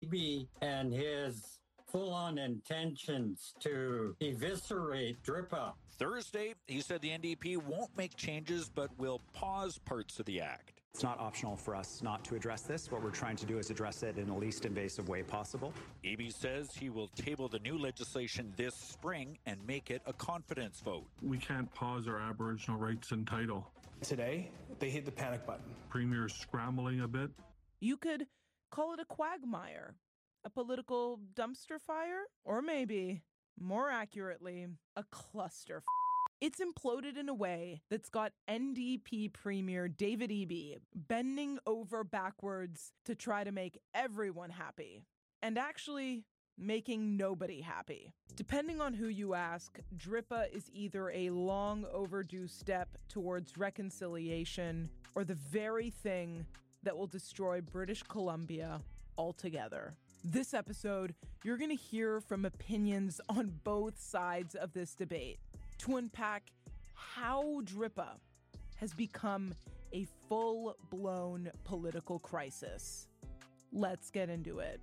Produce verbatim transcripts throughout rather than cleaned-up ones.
Eby and his full-on intentions to eviscerate DRIPA. Thursday, he said the N D P won't make changes, but will pause parts of the act. It's not optional for us not to address this. What we're trying to do is address it in the least invasive way possible. Eby says he will table the new legislation this spring and make it a confidence vote. We can't pause our Aboriginal rights and title. Today, they hit the panic button. Premier's scrambling a bit. You could call it a quagmire, a political dumpster fire, or maybe, more accurately, a cluster. It's imploded in a way that's got N D P Premier David Eby bending over backwards to try to make everyone happy, and actually making nobody happy. Depending on who you ask, DRIPA is either a long overdue step towards reconciliation or the very thing that will destroy British Columbia altogether. This episode, you're going to hear from opinions on both sides of this debate to unpack how DRIPA has become a full-blown political crisis. Let's get into it.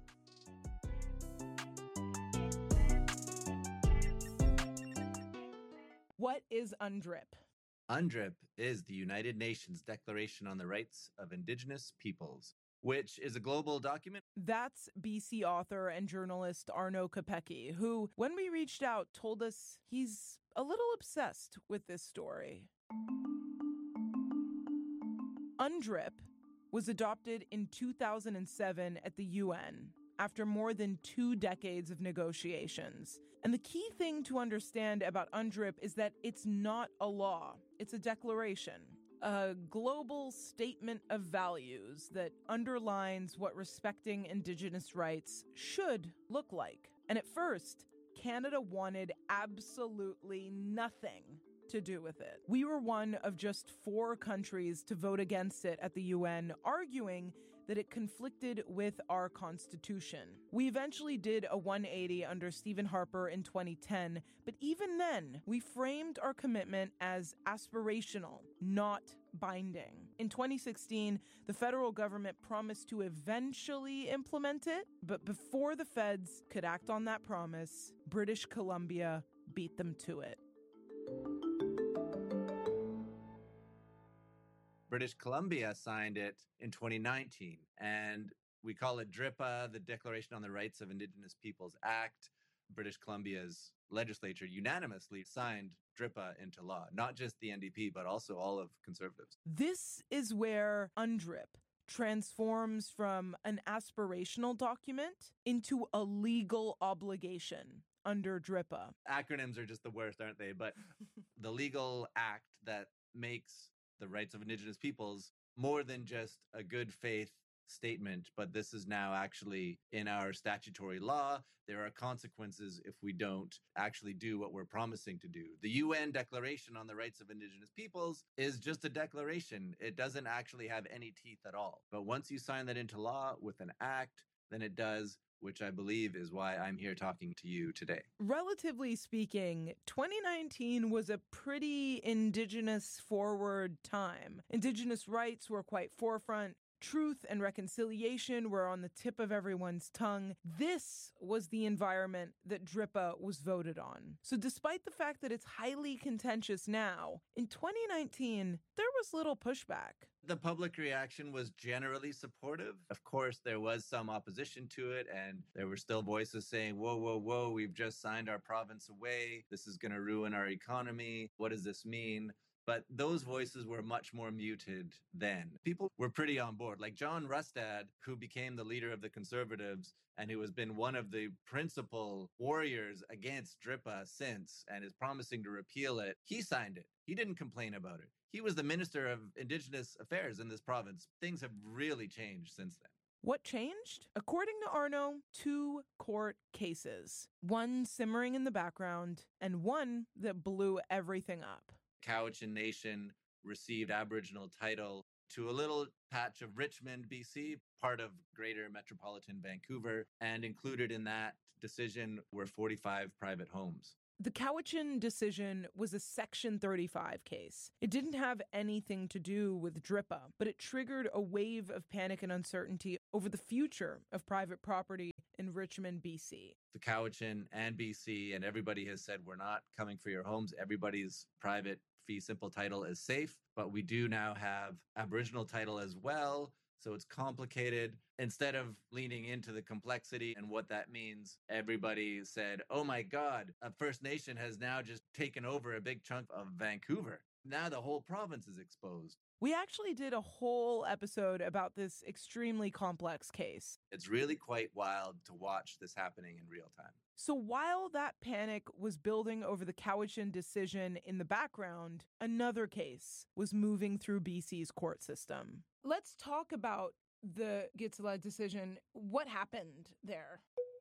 What is UNDRIP? UNDRIP is the United Nations Declaration on the Rights of Indigenous Peoples, which is a global document. That's B C author and journalist Arno Kopecky, who, when we reached out, told us he's a little obsessed with this story. UNDRIP was adopted in two thousand seven at the U N after more than two decades of negotiations. And the key thing to understand about UNDRIP is that it's not a law, it's a declaration. A global statement of values that underlines what respecting Indigenous rights should look like. And at first, Canada wanted absolutely nothing to do with it. We were one of just four countries to vote against it at the U N, arguing that it conflicted with our Constitution. We eventually did a one eighty under Stephen Harper in twenty ten, but even then, we framed our commitment as aspirational, not binding. In twenty sixteen, the federal government promised to eventually implement it, but before the feds could act on that promise, British Columbia beat them to it. British Columbia signed it in twenty nineteen, and we call it DRIPA, the Declaration on the Rights of Indigenous Peoples Act. British Columbia's legislature unanimously signed DRIPA into law, not just the N D P, but also all of Conservatives. This is where UNDRIP transforms from an aspirational document into a legal obligation under DRIPA. Acronyms are just the worst, aren't they? But the legal act that makes the rights of Indigenous peoples more than just a good faith statement, but this is now actually in our statutory law. There are consequences if we don't actually do what we're promising to do. The U N Declaration on the Rights of Indigenous Peoples is just a declaration. It doesn't actually have any teeth at all. But once you sign that into law with an act, then it does, which I believe is why I'm here talking to you today. Relatively speaking, twenty nineteen was a pretty Indigenous-forward time. Indigenous rights were quite forefront. Truth and reconciliation were on the tip of everyone's tongue. This was the environment that DRIPA was voted on. So despite the fact that it's highly contentious now, in twenty nineteen, there was little pushback. The public reaction was generally supportive. Of course, there was some opposition to it, and there were still voices saying, whoa, whoa, whoa, we've just signed our province away. This is going to ruin our economy. What does this mean? But those voices were much more muted then. People were pretty on board. Like John Rustad, who became the leader of the Conservatives and who has been one of the principal warriors against DRIPA since and is promising to repeal it, he signed it. He didn't complain about it. He was the Minister of Indigenous Affairs in this province. Things have really changed since then. What changed? According to Arno, two court cases. One simmering in the background and one that blew everything up. Cowichan Nation received Aboriginal title to a little patch of Richmond, B C, part of Greater Metropolitan Vancouver, and included in that decision were forty-five private homes. The Cowichan decision was a Section thirty-five case. It didn't have anything to do with DRIPA, but it triggered a wave of panic and uncertainty over the future of private property in Richmond, B C. The Cowichan and B C and everybody has said, we're not coming for your homes. Everybody's private fee simple title is safe, but we do now have Aboriginal title as well. So it's complicated. Instead of leaning into the complexity and what that means, everybody said, oh my God, a First Nation has now just taken over a big chunk of Vancouver. Now the whole province is exposed. We actually did a whole episode about this extremely complex case. It's really quite wild to watch this happening in real time. So while that panic was building over the Cowichan decision in the background, another case was moving through B C's court system. Let's talk about the Gitxaala decision. What happened there?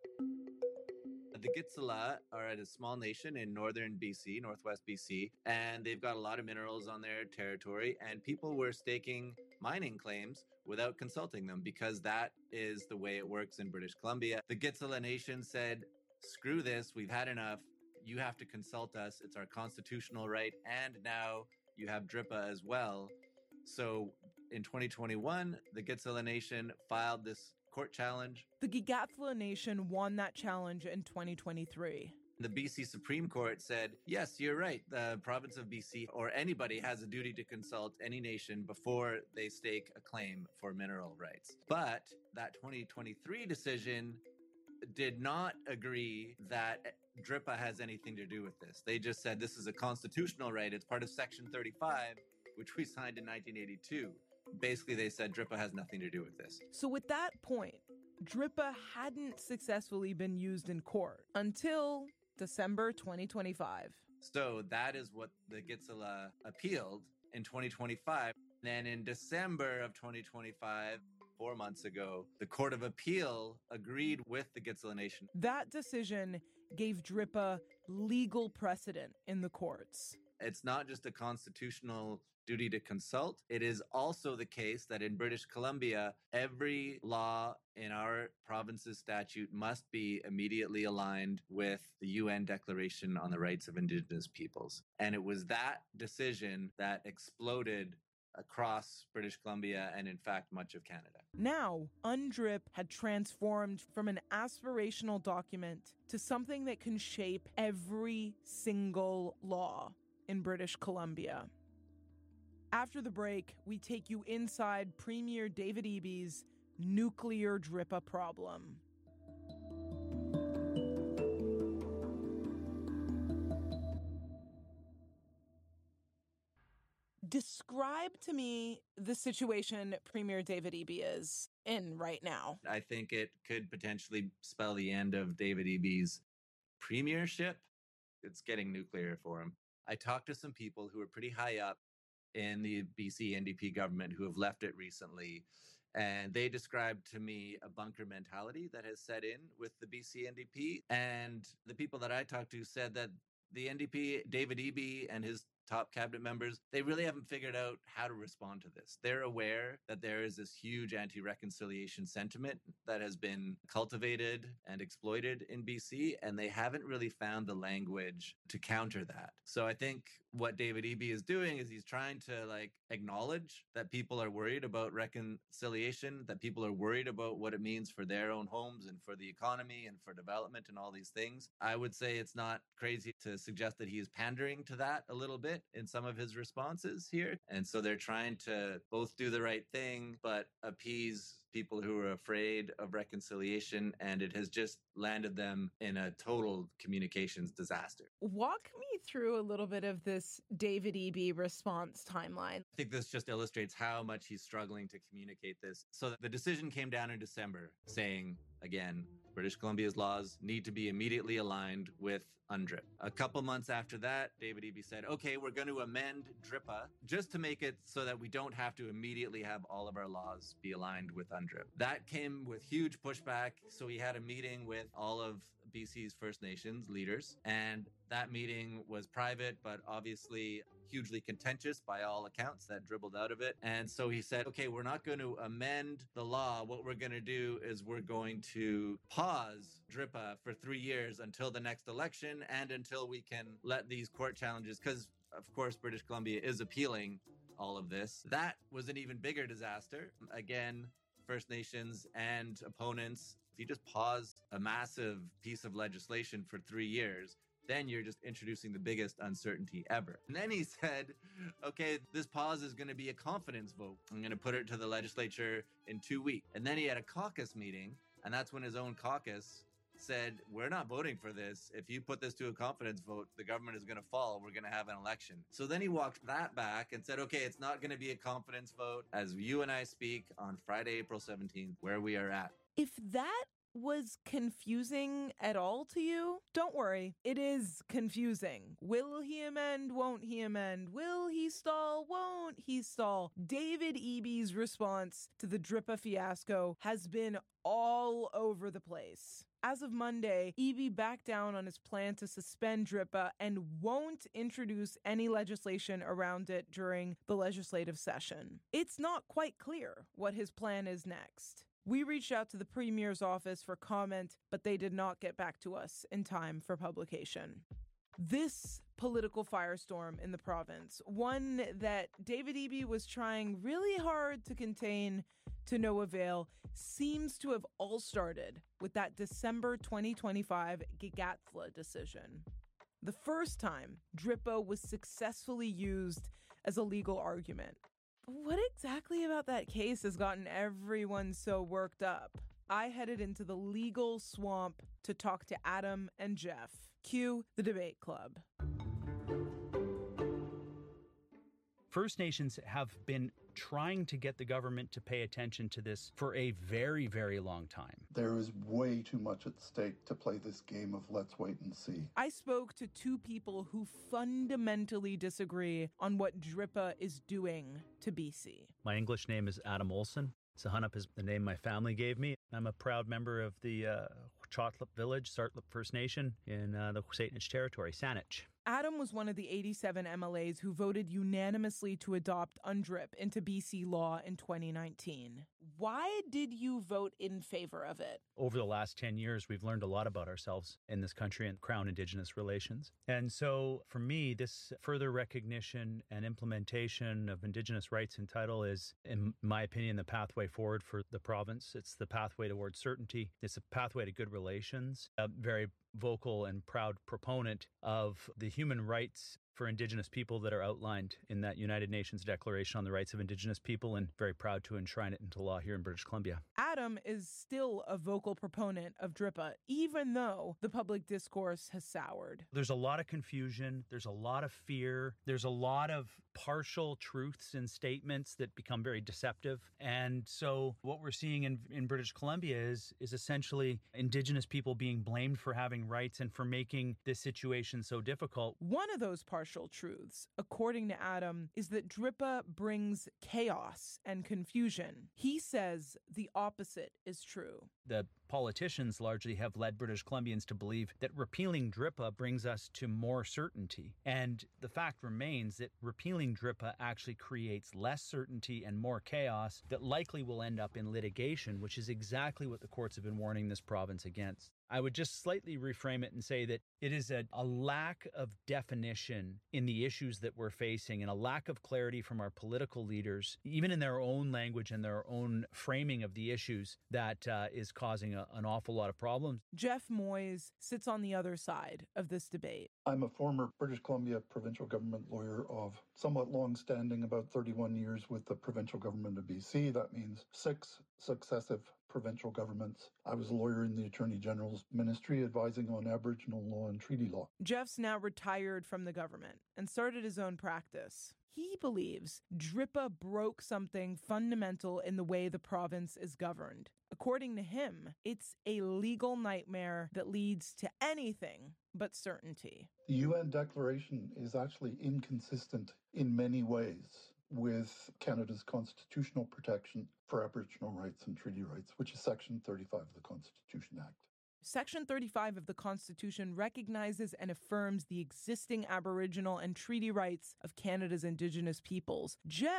The Gitxaala are a small nation in northern B C, northwest B C, and they've got a lot of minerals on their territory, and people were staking mining claims without consulting them because that is the way it works in British Columbia. The Gitxaala Nation said, screw this, we've had enough. You have to consult us. It's our constitutional right. And now you have D R I P A as well. So in twenty twenty-one, the Gitxaala Nation filed this court challenge. The Gitxaala Nation won that challenge in twenty twenty-three. The B C Supreme Court said, yes, you're right. The province of B C or anybody has a duty to consult any nation before they stake a claim for mineral rights. But that twenty twenty-three decision did not agree that D R I P A has anything to do with this. They just said this is a constitutional right. It's part of Section thirty-five, which we signed in nineteen eighty-two. Basically, they said D R I P A has nothing to do with this. So with that point, D R I P A hadn't successfully been used in court until December twenty twenty-five. So that is what the Gitxaala appealed in twenty twenty-five. Then in December of twenty twenty-five, four months ago, the Court of Appeal agreed with the Gitxaala Nation. That decision gave D R I P A legal precedent in the courts. It's not just a constitutional duty to consult. It is also the case that in British Columbia, every law in our province's statute must be immediately aligned with the U N Declaration on the Rights of Indigenous Peoples. And it was that decision that exploded across British Columbia and, in fact, much of Canada. Now, U N D R I P had transformed from an aspirational document to something that can shape every single law in British Columbia. After the break, we take you inside Premier David Eby nuclear D R I P A problem. Describe to me the situation Premier David Eby is in right now. I think it could potentially spell the end of David Eby's premiership. It's getting nuclear for him. I talked to some people who are pretty high up in the B C N D P government who have left it recently, and they described to me a bunker mentality that has set in with the B C N D P. And the people that I talked to said that the N D P, David Eby and his top cabinet members, they really haven't figured out how to respond to this. They're aware that there is this huge anti-reconciliation sentiment that has been cultivated and exploited in B C, and they haven't really found the language to counter that. So I think what David Eby is doing is he's trying to like acknowledge that people are worried about reconciliation, that people are worried about what it means for their own homes and for the economy and for development and all these things. I would say it's not crazy to suggest that he is pandering to that a little bit in some of his responses here. And so they're trying to both do the right thing, but appease people who are afraid of reconciliation, and it has just landed them in a total communications disaster. Walk me through a little bit of this David Eby response timeline. I think this just illustrates how much he's struggling to communicate this. So the decision came down in December saying, again, British Columbia's laws need to be immediately aligned with U N D R I P A. A couple months after that, David Eby said, okay, we're going to amend D R I P A just to make it so that we don't have to immediately have all of our laws be aligned with U N D R I P A. That came with huge pushback. So he had a meeting with all of B C's First Nations leaders, and that meeting was private, but obviously hugely contentious by all accounts that dribbled out of it. And so he said, okay, we're not going to amend the law. What we're going to do is we're going to pause D R I P A for three years until the next election and until we can let these court challenges, because of course British Columbia is appealing all of this. That was an even bigger disaster. Again, First Nations and opponents. If you just pause a massive piece of legislation for three years, then you're just introducing the biggest uncertainty ever. And then he said, okay, this pause is going to be a confidence vote. I'm going to put it to the legislature in two weeks. And then he had a caucus meeting, and that's when his own caucus said, we're not voting for this. If you put this to a confidence vote, the government is going to fall. We're going to have an election. So then he walked that back and said, okay, it's not going to be a confidence vote as you and I speak on Friday, April seventeenth, where we are at. If that was confusing at all to you, don't worry, it is confusing. Will he amend? Won't he amend? Will he stall? Won't he stall? David Eby's response to the DRIPA fiasco has been all over the place. As of Monday, Eby backed down on his plan to suspend DRIPA and won't introduce any legislation around it during the legislative session. It's not quite clear what his plan is next. We reached out to the Premier's office for comment, but they did not get back to us in time for publication. This political firestorm in the province, one that David Eby was trying really hard to contain to no avail, seems to have all started with that December twenty twenty-five Gigathla decision. The first time DRIPA was successfully used as a legal argument. What exactly about that case has gotten everyone so worked up? I headed into the legal swamp to talk to Adam and Jeff. Cue the debate club. First Nations have been trying to get the government to pay attention to this for a very, very long time. There is way too much at stake to play this game of let's wait and see. I spoke to two people who fundamentally disagree on what DRIPA is doing to B C. My English name is Adam Olson. Sahunap is the name my family gave me. I'm a proud member of the uh, Chotlip Village, Sartlip First Nation in uh, the Saanich Territory, Saanich. Adam was one of the eighty-seven M L As who voted unanimously to adopt UNDRIP into B C law in twenty nineteen. Why did you vote in favor of it? Over the last ten years, we've learned a lot about ourselves in this country and Crown-Indigenous relations. And so for me, this further recognition and implementation of Indigenous rights and title is, in my opinion, the pathway forward for the province. It's the pathway towards certainty. It's a pathway to good relations. A very vocal and proud proponent of the human rights for Indigenous people that are outlined in that United Nations Declaration on the Rights of Indigenous People, and very proud to enshrine it into law here in British Columbia. Adam is still a vocal proponent of DRIPA, even though the public discourse has soured. There's a lot of confusion. There's a lot of fear. There's a lot of partial truths and statements that become very deceptive. And so what we're seeing in, in British Columbia is, is essentially Indigenous people being blamed for having rights and for making this situation so difficult. One of those partial truths, according to Adam, is that DRIPA brings chaos and confusion. He says the opposite is true. The politicians largely have led British Columbians to believe that repealing DRIPA brings us to more certainty. And the fact remains that repealing DRIPA actually creates less certainty and more chaos that likely will end up in litigation, which is exactly what the courts have been warning this province against. I would just slightly reframe it and say that it is a, a lack of definition in the issues that we're facing and a lack of clarity from our political leaders, even in their own language and their own framing of the issues, that uh, is causing a, an awful lot of problems. Jeff Moyes sits on the other side of this debate. I'm a former British Columbia provincial government lawyer of somewhat long standing, about thirty-one years with the provincial government of B C. That means six successive provincial governments. I was a lawyer in the Attorney General's ministry advising on Aboriginal law and treaty law. Jeff's now retired from the government and started his own practice. He believes DRIPA broke something fundamental in the way the province is governed. According to him, it's a legal nightmare that leads to anything but certainty. The U N Declaration is actually inconsistent in many ways with Canada's constitutional protection for Aboriginal rights and treaty rights, which is Section thirty-five of the Constitution Act. Section thirty-five of the Constitution recognizes and affirms the existing Aboriginal and treaty rights of Canada's Indigenous peoples. Jeff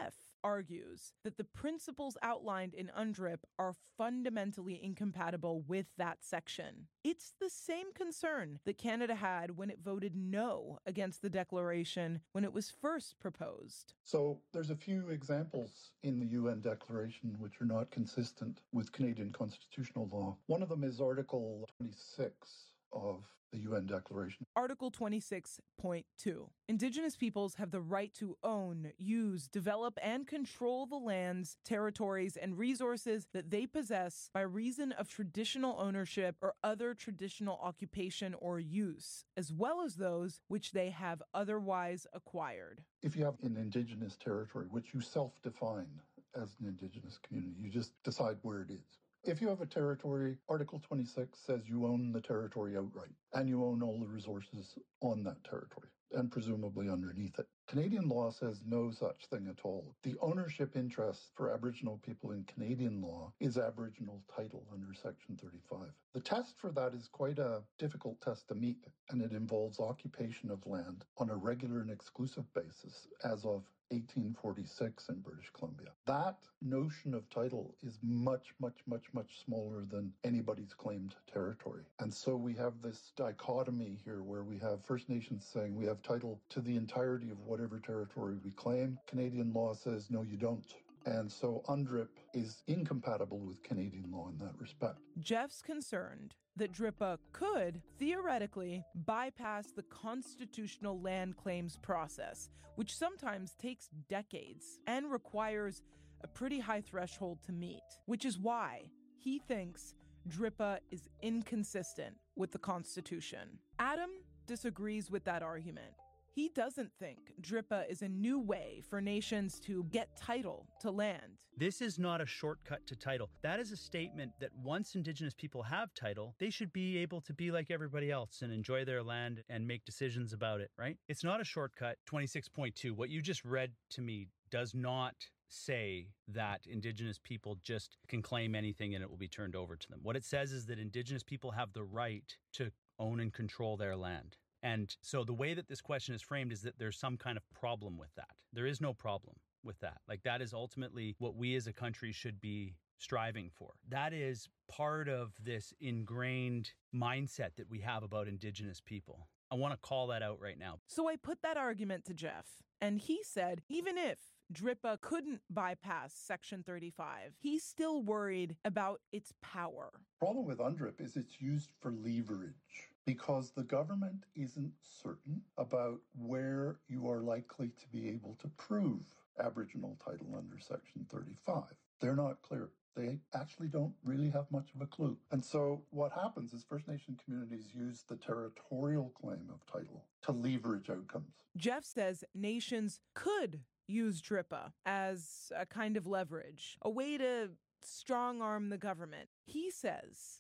argues that the principles outlined in UNDRIP are fundamentally incompatible with that section. It's the same concern that Canada had when it voted no against the declaration when it was first proposed. So there's a few examples in the U N Declaration which are not consistent with Canadian constitutional law. One of them is Article twenty-six of the U N Declaration. Article twenty-six point two. Indigenous peoples have the right to own, use, develop, and control the lands, territories, and resources that they possess by reason of traditional ownership or other traditional occupation or use, as well as those which they have otherwise acquired. If you have an Indigenous territory, which you self-define as an Indigenous community, you just decide where it is. If you have a territory, Article twenty-six says you own the territory outright, and you own all the resources on that territory, and presumably underneath it. Canadian law says no such thing at all. The ownership interest for Aboriginal people in Canadian law is Aboriginal title under Section thirty-five. The test for that is quite a difficult test to meet, and it involves occupation of land on a regular and exclusive basis as of eighteen forty-six in British Columbia. That notion of title is much, much, much, much smaller than anybody's claimed territory. And so we have this dichotomy here where we have First Nations saying we have title to the entirety of whatever territory we claim. Canadian law says, no, you don't. And so UNDRIP is incompatible with Canadian law in that respect. Jeff's concerned that D R I P A could, theoretically, bypass the constitutional land claims process, which sometimes takes decades and requires a pretty high threshold to meet, which is why he thinks D R I P A is inconsistent with the Constitution. Adam disagrees with that argument. He doesn't think D R I P A is a new way for nations to get title to land. This is not a shortcut to title. That is a statement that once Indigenous people have title, they should be able to be like everybody else and enjoy their land and make decisions about it, right? It's not a shortcut. twenty-six point two, what you just read to me does not say that Indigenous people just can claim anything and it will be turned over to them. What it says is that Indigenous people have the right to own and control their land. And so the way that this question is framed is that there's some kind of problem with that. There is no problem with that. Like, that is ultimately what we as a country should be striving for. That is part of this ingrained mindset that we have about Indigenous people. I want to call that out right now. So I put that argument to Jeff, and he said even if D R I P A couldn't bypass Section thirty-five, he's still worried about its power. The problem with UNDRIP is it's used for leverage, because the government isn't certain about where you are likely to be able to prove Aboriginal title under Section thirty-five. They're not clear. They actually don't really have much of a clue. And so what happens is First Nation communities use the territorial claim of title to leverage outcomes. Jeff says nations could use D R I P A as a kind of leverage, a way to strong-arm the government. He says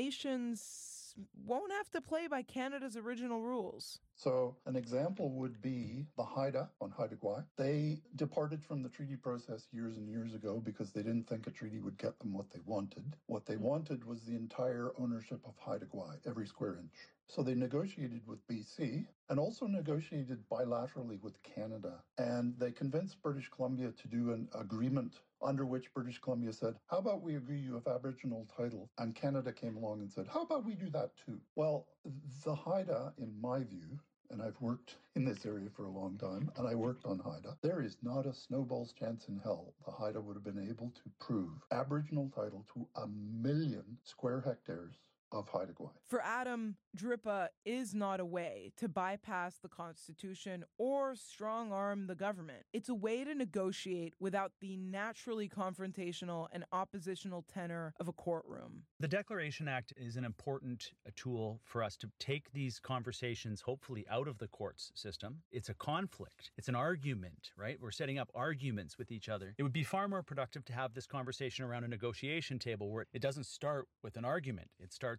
nations won't have to play by Canada's original rules. So an example would be the Haida on Haida Gwaii. They departed from the treaty process years and years ago because they didn't think a treaty would get them what they wanted. What they wanted was the entire ownership of Haida Gwaii, every square inch. So they negotiated with B C and also negotiated bilaterally with Canada. And they convinced British Columbia to do an agreement under which British Columbia said, how about we agree you have Aboriginal title? And Canada came along and said, how about we do that too? Well, the Haida, in my view, and I've worked in this area for a long time, and I worked on Haida, there is not a snowball's chance in hell the Haida would have been able to prove Aboriginal title to a million square hectares of Haida Gwaii. For Adam, D R I P A is not a way to bypass the Constitution or strong-arm the government. It's a way to negotiate without the naturally confrontational and oppositional tenor of a courtroom. The Declaration Act is an important tool for us to take these conversations, hopefully, out of the courts system. It's a conflict. It's an argument, right? We're setting up arguments with each other. It would be far more productive to have this conversation around a negotiation table where it doesn't start with an argument. It starts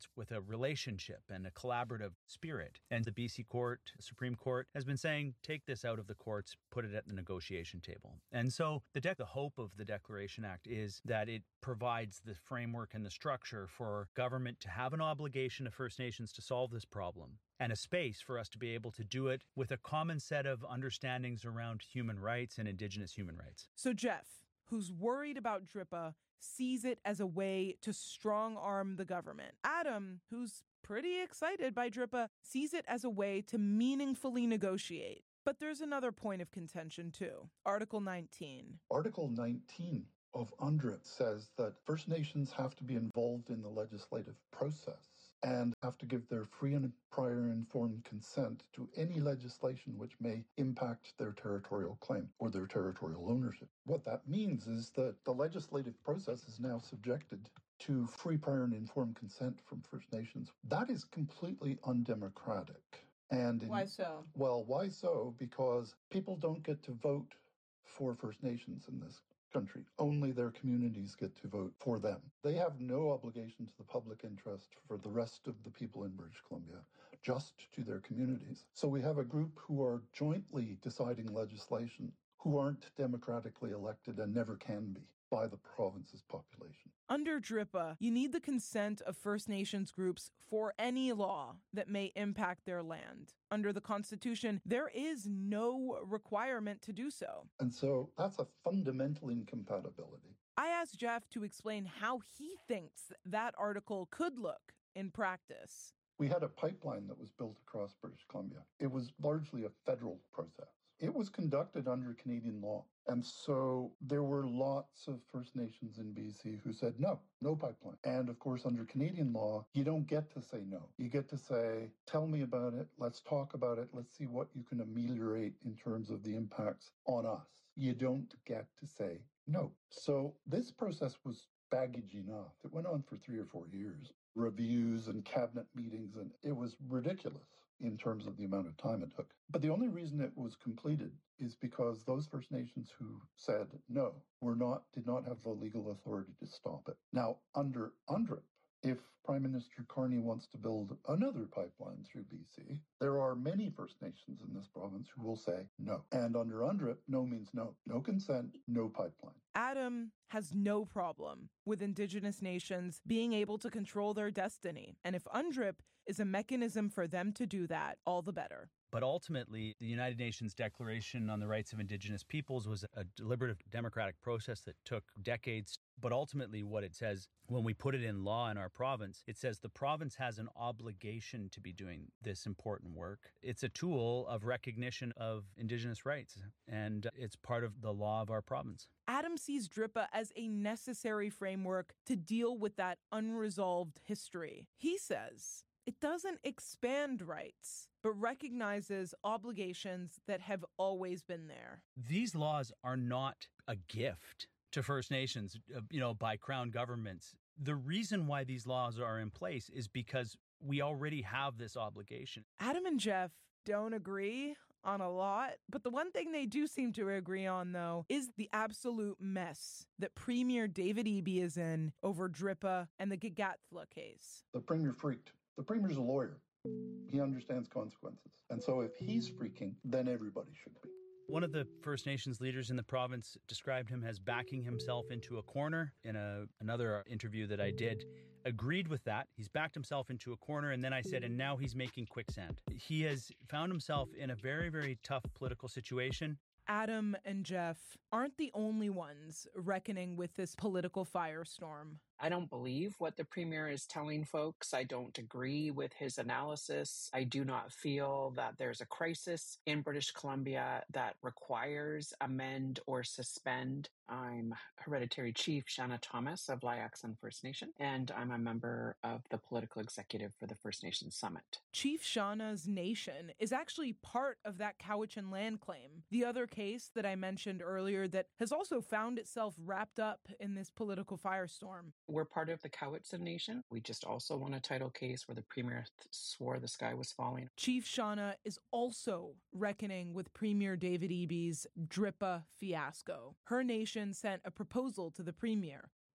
starts with a relationship and a collaborative spirit. And the B C Court, Supreme Court, has been saying, take this out of the courts, put it at the negotiation table. And so the, de- the hope of the Declaration Act is that it provides the framework and the structure for government to have an obligation to First Nations to solve this problem, and a space for us to be able to do it with a common set of understandings around human rights and Indigenous human rights. So Jeff, who's worried about D R I P A, sees it as a way to strong-arm the government. Adam, who's pretty excited by D R I P A, sees it as a way to meaningfully negotiate. But there's another point of contention, too. Article nineteen. Article nineteen of U N D R I P says that First Nations have to be involved in the legislative process and have to give their free and prior informed consent to any legislation which may impact their territorial claim or their territorial ownership. What that means is that the legislative process is now subjected to free, prior, and informed consent from First Nations. That is completely undemocratic. And in, Why so? Well, why so? Because people don't get to vote for First Nations in this country. Only their communities get to vote for them. They have no obligation to the public interest for the rest of the people in British Columbia, just to their communities. So we have a group who are jointly deciding legislation who aren't democratically elected and never can be by the province's population. Under D R I P A, you need the consent of First Nations groups for any law that may impact their land. Under the Constitution, there is no requirement to do so. And so that's a fundamental incompatibility. I asked Jeff to explain how he thinks that article could look in practice. We had a pipeline that was built across British Columbia. It was largely a federal process. It was conducted under Canadian law. And so there were lots of First Nations in B C who said, no, no pipeline. And of course, under Canadian law, you don't get to say no. You get to say, tell me about it. Let's talk about it. Let's see what you can ameliorate in terms of the impacts on us. You don't get to say no. So this process was baggage enough. It went on for three or four years, reviews and cabinet meetings, and it was ridiculous in terms of the amount of time it took. But the only reason it was completed is because those First Nations who said no were not, did not have the legal authority to stop it. Now, under U N D R I P, if Prime Minister Carney wants to build another pipeline through B C, there are many First Nations in this province who will say no. And under U N D R I P, no means no. No consent, no pipeline. Adam has no problem with Indigenous nations being able to control their destiny. And if U N D R I P is a mechanism for them to do that, all the better. But ultimately, the United Nations Declaration on the Rights of Indigenous Peoples was a deliberative democratic process that took decades. But ultimately, what it says, when we put it in law in our province, it says the province has an obligation to be doing this important work. It's a tool of recognition of Indigenous rights, and it's part of the law of our province. Adam sees D R I P A as a necessary framework to deal with that unresolved history. He says it doesn't expand rights, but recognizes obligations that have always been there. These laws are not a gift to First Nations, you know, by Crown governments. The reason why these laws are in place is because we already have this obligation. Adam and Jeff don't agree on a lot, but the one thing they do seem to agree on, though, is the absolute mess that Premier David Eby is in over D R I P A and the Gagathla case. The Premier freaked. The Premier's a lawyer. He understands consequences. And so if he's freaking, then everybody should be. One of the First Nations leaders in the province described him as backing himself into a corner. In a, another interview that I did, agreed with that. He's backed himself into a corner, and then I said, and now he's making quicksand. He has found himself in a very, very tough political situation. Adam and Jeff aren't the only ones reckoning with this political firestorm. I don't believe what the Premier is telling folks. I don't agree with his analysis. I do not feel that there's a crisis in British Columbia that requires amend or suspend. I'm Hereditary Chief Shanna Thomas of Lyaxon First Nation, and I'm a member of the political executive for the First Nations Summit. Chief Shanna's nation is actually part of that Cowichan land claim, the other case that I mentioned earlier that has also found itself wrapped up in this political firestorm. We're part of the Cowichan Nation. We just also won a title case where the Premier th- swore the sky was falling. Chief Shanna is also reckoning with Premier David Eby's D R I P A fiasco. Her nation sent a proposal to the Premier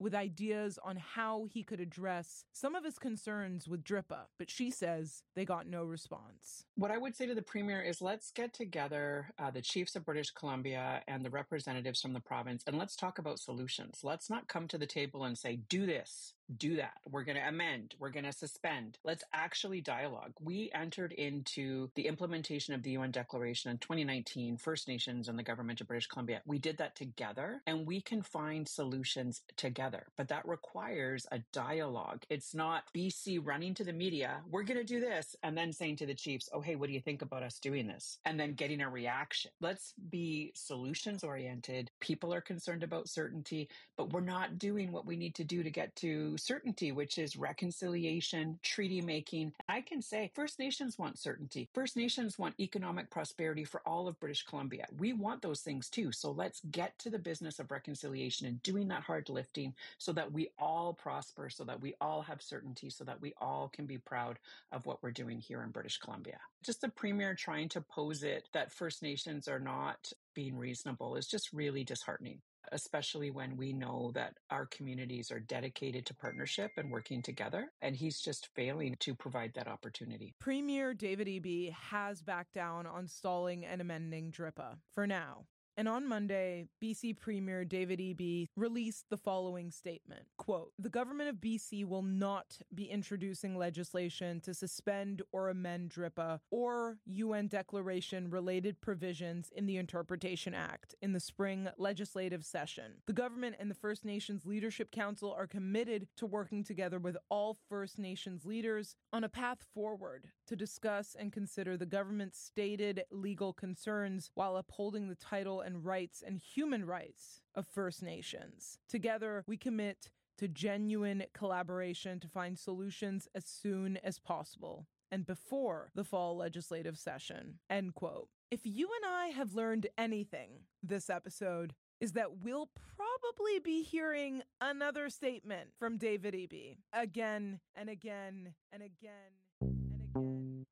with ideas on how he could address some of his concerns with DRIPA, but she says they got no response. What I would say to the Premier is let's get together, uh, the chiefs of British Columbia and the representatives from the province, and let's talk about solutions. Let's not come to the table and say, do this, do that. We're going to amend. We're going to suspend. Let's actually dialogue. We entered into the implementation of the U N Declaration in twenty nineteen, First Nations and the government of British Columbia. We did that together, and we can find solutions together. But that requires a dialogue. It's not B C running to the media, we're going to do this, and then saying to the chiefs, oh, hey, what do you think about us doing this? And then getting a reaction. Let's be solutions oriented. People are concerned about certainty, but we're not doing what we need to do to get to certainty, which is reconciliation, treaty making. I can say First Nations want certainty. First Nations want economic prosperity for all of British Columbia. We want those things too. So let's get to the business of reconciliation and doing that hard lifting so that we all prosper, so that we all have certainty, so that we all can be proud of what we're doing here in British Columbia. Just the Premier trying to pose it that First Nations are not being reasonable is just really disheartening, especially when we know that our communities are dedicated to partnership and working together, and he's just failing to provide that opportunity. Premier David Eby has backed down on stalling and amending DRIPA for now. And on Monday, B C Premier David Eby released the following statement, quote, the government of B C will not be introducing legislation to suspend or amend DRIPA or U N Declaration-related provisions in the Interpretation Act in the spring legislative session. The government and the First Nations Leadership Council are committed to working together with all First Nations leaders on a path forward to discuss and consider the government's stated legal concerns while upholding the title and rights and human rights of First Nations. Together, we commit to genuine collaboration to find solutions as soon as possible and before the fall legislative session. End quote. If you and I have learned anything this episode, is that we'll probably be hearing another statement from David Eby again and again and again and again.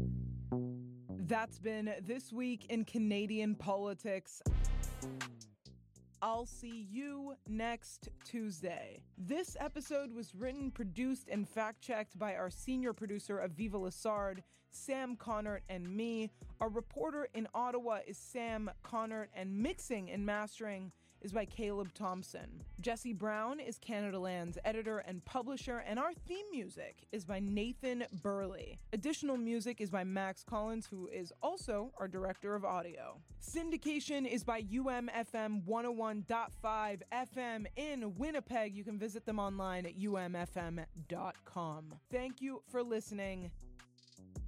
That's been This Week in Canadian Politics. I'll see you next Tuesday. This episode was written, produced, and fact-checked by our senior producer, Aviva Lessard, Sam Connert, and me. Our reporter in Ottawa is Sam Connert, and mixing and mastering is by Caleb Thompson. Jesse Brown is Canada Land's editor and publisher, and our theme music is by Nathan Burley. Additional music is by Max Collins, who is also our director of audio. Syndication is by U M F M one oh one point five F M in Winnipeg. You can visit them online at U M F M dot com. Thank you for listening.